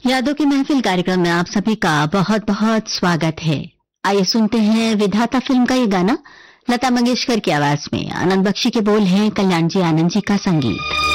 यादों की महफिल कार्यक्रम में आप सभी का बहुत बहुत स्वागत है। आइए सुनते हैं विधाता फिल्म का ये गाना लता मंगेशकर की आवाज में। आनंद बख्शी के बोल हैं, कल्याण जी आनंद जी का संगीत।